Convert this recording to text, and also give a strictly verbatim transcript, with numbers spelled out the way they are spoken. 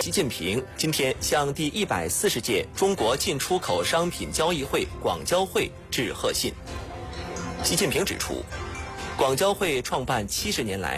习近平今天向第一百四十届中国进出口商品交易会广交会致贺信。习近平指出，广交会创办七十年来，